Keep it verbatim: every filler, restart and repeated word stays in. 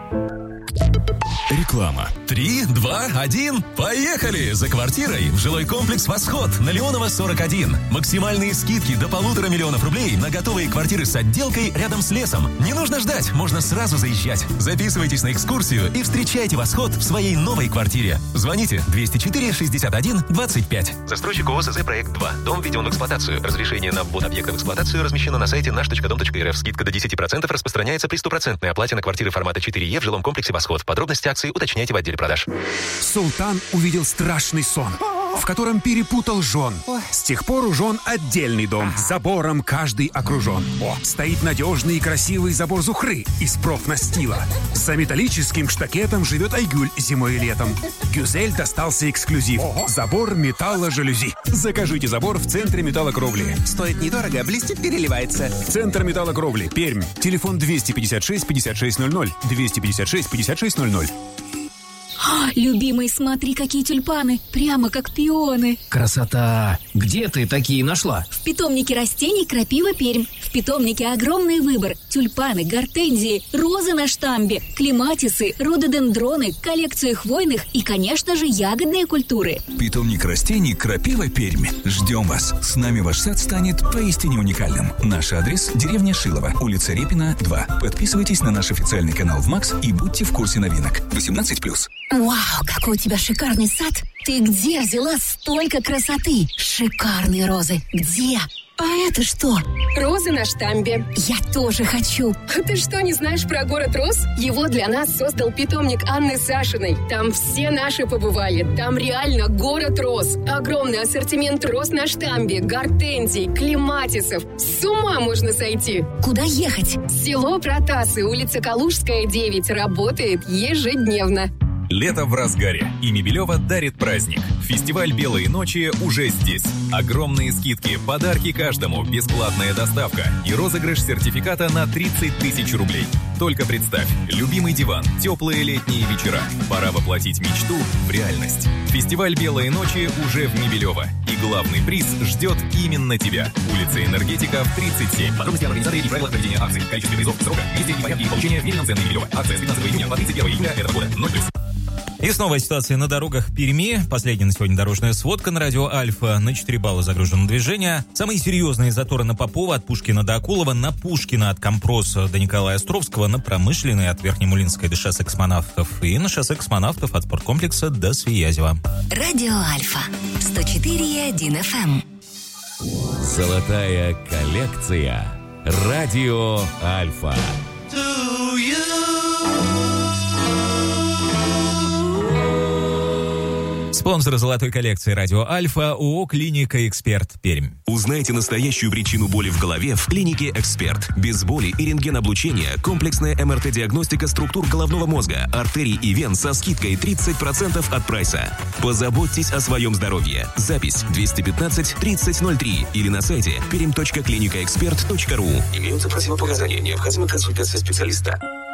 Реклама. Три, два, один, поехали! За квартирой в жилой комплекс «Восход» на Леонова сорок один. Максимальные скидки до полутора миллионов рублей на готовые квартиры с отделкой рядом с лесом. Не нужно ждать, можно сразу заезжать. Записывайтесь на экскурсию и встречайте «Восход» в своей новой квартире. Звоните двести четыре шестьдесят один двадцать пять. Застройщик ООО «СЗ Проект два». Дом введен в эксплуатацию. Разрешение на ввод объекта в эксплуатацию размещено на сайте наш точка дом точка эр эф. Скидка до десять процентов распространяется при стопроцентной оплате на квартиры формата четыре е в жилом комплексе «Восход». Подробности акции уточняйте в отделе продаж. Султан увидел страшный сон, в котором перепутал жен. С тех пор у жен отдельный дом. Забором каждый окружен. Стоит надежный и красивый забор Зухры из профнастила. За металлическим штакетом живет Айгуль зимой и летом. Гюзель достался эксклюзив. Забор металло-жалюзи. Закажите забор в центре металлокровли. Стоит недорого, блестит, переливается. Центр металлокровли. Пермь. Телефон двести пятьдесят шесть пятьдесят шесть ноль ноль. двести пятьдесят шесть пятьдесят шесть ноль ноль. О, любимый, смотри, какие тюльпаны, прямо как пионы. Красота! Где ты такие нашла? В питомнике растений «Крапива Пермь». В питомнике огромный выбор: тюльпаны, гортензии, розы на штамбе, клематисы, рододендроны, коллекции хвойных и, конечно же, ягодные культуры. Питомник растений «Крапива Пермь». Ждем вас. С нами ваш сад станет поистине уникальным. Наш адрес – деревня Шилово, улица Репина, два. Подписывайтесь на наш официальный канал в Макс и будьте в курсе новинок. восемнадцать плюс. Вау, какой у тебя шикарный сад! Ты где взяла столько красоты? Шикарные розы! Где? А это что? Розы на штамбе. Я тоже хочу. А ты что, не знаешь про город роз? Его для нас создал питомник Анны Сашиной. Там все наши побывали. Там реально город роз. Огромный ассортимент роз на штамбе, гортензий, клематисов. С ума можно сойти. Куда ехать? Село Протасы, улица Калужская, девять. Работает ежедневно. Лето в разгаре, и Мебелева дарит праздник. Фестиваль «Белые ночи» уже здесь. Огромные скидки, подарки каждому, бесплатная доставка и розыгрыш сертификата на тридцать тысяч рублей. Только представь, любимый диван, теплые летние вечера. Пора воплотить мечту в реальность. Фестиваль «Белые ночи» уже в Мебелево. И главный приз ждет именно тебя. Улица Энергетиков, тридцать семь. Подробности о организации и правилах проведения акций. Количество призов, срока, месте и порядке получения в цены Мебелева. Акция с пятнадцатого июня по тридцать первого июля этого года. ноль плюс. И снова ситуация на дорогах Перми. Последняя на сегодня дорожная сводка на радио Альфа. На четыре балла загружено движение. Самые серьезные заторы на Попова от Пушкина до Акулова, на Пушкина от Компроса до Николая Островского, на Промышленной от Верхнемулинской до шоссе Космонавтов и на шоссе Космонавтов от спорткомплекса до Свиязева. Радио Альфа. сто четыре и один эф эм. Золотая коллекция. Радио Альфа. Спонсор золотой коллекции «Радио Альфа» ООО «Клиника Эксперт» Пермь. Узнайте настоящую причину боли в голове в «Клинике Эксперт». Без боли и рентгеноблучения комплексная эм эр тэ-диагностика структур головного мозга, артерий и вен со скидкой тридцать процентов от прайса. Позаботьтесь о своем здоровье. Запись двести пятнадцать тридцать ноль три или на сайте пермь точка клиника эксперт точка ру. Имеются противопоказания. Необходима консультация специалиста.